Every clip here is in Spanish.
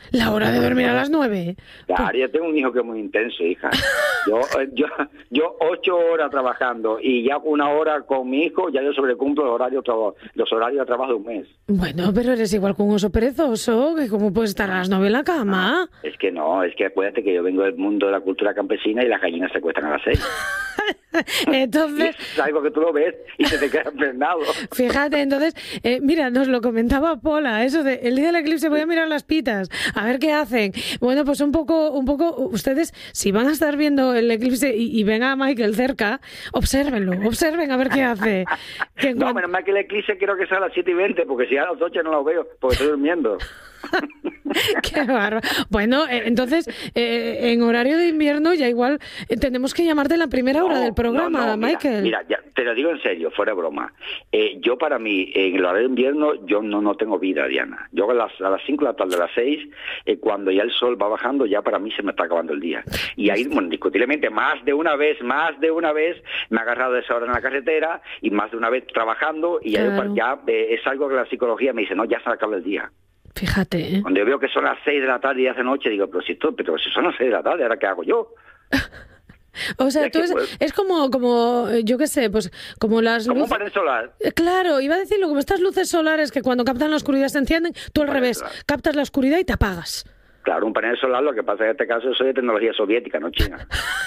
La hora de dormir a las 9. Claro, yo tengo un hijo que es muy intenso, hija. Yo 8 horas trabajando y ya 1 hora con mi hijo, ya yo sobrecumplo los horarios de trabajo de un mes. Bueno, pero eres igual que un oso perezoso, que cómo puedes estar a las 9 en la cama. Es que no, es que acuérdate que yo vengo del mundo de la cultura campesina y las gallinas se acuestan a las 6. Entonces... Es algo que tú lo ves y se te queda prendado. Fíjate, entonces, mira, nos lo comentaba Pola, eso de el día del eclipse voy a mirar las pitas, a ver qué hacen. Bueno, pues un poco, ustedes, si van a estar viendo el eclipse y ven a Michael cerca, observen a ver qué hace. No, menos mal que el eclipse quiero que sea a las 7:20, porque si a las 8 no lo veo, porque estoy durmiendo. Qué bárbaro. Bueno, entonces, en horario de invierno ya igual tenemos que llamarte en la primera hora del programa, Michael. Mira, ya, te lo digo en serio, fuera de broma. Yo para mí, en el horario de invierno, yo no tengo vida, Diana. Yo a las 5 de la tarde, a las 6, cuando ya el sol va bajando, ya para mí se me está acabando el día. Y ahí, bueno, indiscutiblemente, más de una vez, me ha agarrado esa hora en la carretera y más de una vez trabajando y claro. ya es algo que la psicología me dice, no, ya se acaba el día. Fíjate, ¿eh? Cuando yo veo que son las 6 de la tarde y hace noche, digo, pero si son las 6 de la tarde, ¿ahora qué hago yo? O sea, es como yo qué sé, pues como las como luces... un panel solar. Claro, iba a decirlo, como estas luces solares que cuando captan la oscuridad se encienden, tú al revés, solar. captas la oscuridad y te apagas. Claro, un panel solar, lo que pasa en este caso soy de tecnología soviética, no china.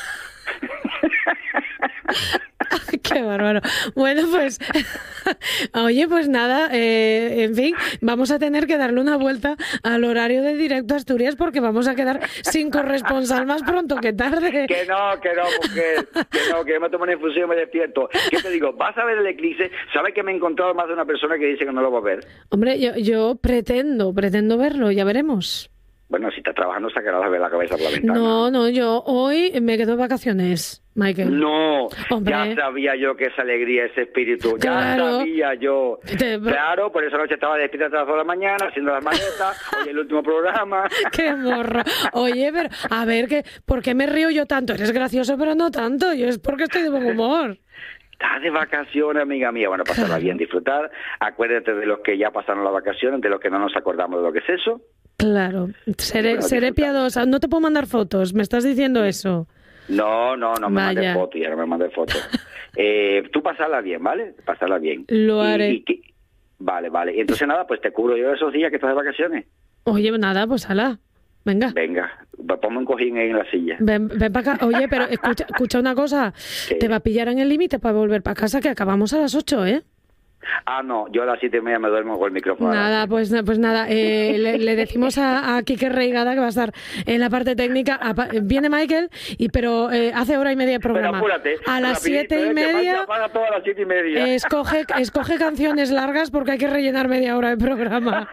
Qué bárbaro. Bueno, pues, oye, pues nada, en fin, vamos a tener que darle una vuelta al horario de Directo Asturias porque vamos a quedar sin corresponsal más pronto que tarde. Que no, mujer, que yo me tomo una infusión y me despierto. ¿Qué te digo? ¿Vas a ver el eclipse? ¿Sabes que me he encontrado más de una persona que dice que no lo va a ver? Hombre, yo pretendo verlo, ya veremos. Bueno, si estás trabajando, sacarás la cabeza por la ventana. No, yo hoy me quedo de vacaciones, Michael. No, hombre. Ya sabía yo que esa alegría, ese espíritu, claro. Ya sabía yo. Claro, por esa noche estaba despierta a las 2 de la mañana, haciendo las maletas, hoy el último programa. ¡Qué morro! Oye, pero, a ver, ¿por qué me río yo tanto? Eres gracioso, pero no tanto. Yo es porque estoy de buen humor. Estás de vacaciones, amiga mía. Bueno, pasarla bien, disfrutar. Acuérdate de los que ya pasaron las vacaciones, de los que no nos acordamos de lo que es eso. Claro, seré piadosa. No te puedo mandar fotos, me estás diciendo eso. No me mandes fotos, ya no me mandes fotos. Tú pasarla bien, ¿vale? Pasarla bien. Lo haré. Vale. Y entonces nada, pues te cubro yo esos días que estás de vacaciones. Oye, nada, pues ala. Venga, ponme un cojín ahí en la silla. Ven para acá. Oye, pero escucha una cosa. ¿Qué? Te va a pillar en el límite para volver para casa, que acabamos a las 8, ¿eh? Ah, no, yo a las 7:30 me duermo con el micrófono. Nada, pues nada, le decimos a Quique Reigada que va a estar en la parte técnica. Viene Michael, pero hace hora y media de programa. Pero apúrate, a las 7:30 apaga todo a las 7:30. Escoge canciones largas porque hay que rellenar media hora de programa.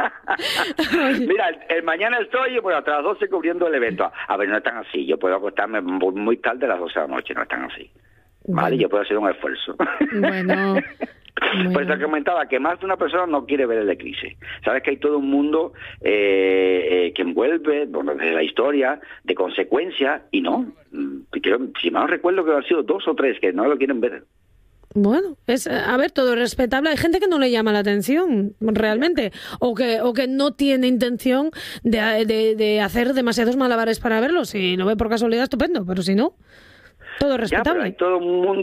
Mira, el mañana estoy hasta las 12 cubriendo el evento. A ver, no están así, yo puedo acostarme muy tarde a las 12 de la noche, no están así. Vale, yo puedo hacer un esfuerzo. Bueno. Pues te comentaba que más de una persona no quiere ver el eclipse. Sabes que hay todo un mundo que envuelve, desde la historia, de consecuencias, y no. Si mal no recuerdo que han sido 2 o 3 que no lo quieren ver. Bueno, todo es respetable. Hay gente que no le llama la atención, realmente, o que no tiene intención de hacer demasiados malabares para verlo. Si lo ve por casualidad, estupendo, pero si no... Todo respetable. Ya, pero hay todo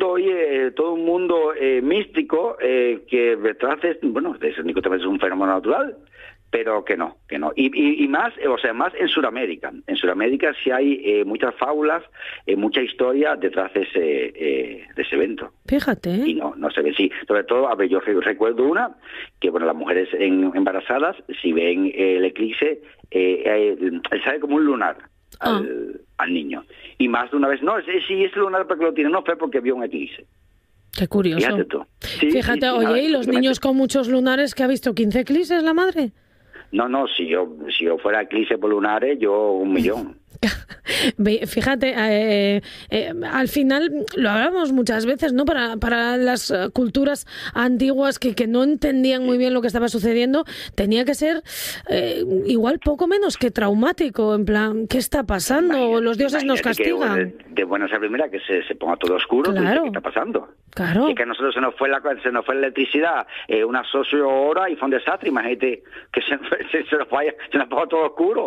un mundo místico que detrás es un fenómeno natural, pero que no. Y más en Sudamérica. En Sudamérica sí hay muchas fábulas, mucha historia detrás de ese evento. Fíjate. Y no se ve, sí. Sobre todo, a ver, yo recuerdo una, que las mujeres embarazadas, si ven el eclipse, sale como un lunar. Al niño. Y más de una vez, si es lunar porque lo tiene, no fue porque vio un eclipse. Qué curioso. Fíjate tú. Fíjate, oye, ¿y los niños con muchos lunares que ha visto 15 eclipses la madre? No, si yo fuera eclipse por lunares, yo 1.000.000. Fíjate, al final lo hablamos muchas veces, ¿no? Para las culturas antiguas que no entendían muy bien lo que estaba sucediendo, tenía que ser igual poco menos que traumático, en plan, ¿qué está pasando? Los dioses nos castigan. De buenas a primera que se ponga todo oscuro, claro. ¿Qué está pasando? Claro. Y que a nosotros se nos fue la electricidad una socio hora y fue un desastre. Imagínate que se nos ponga todo oscuro.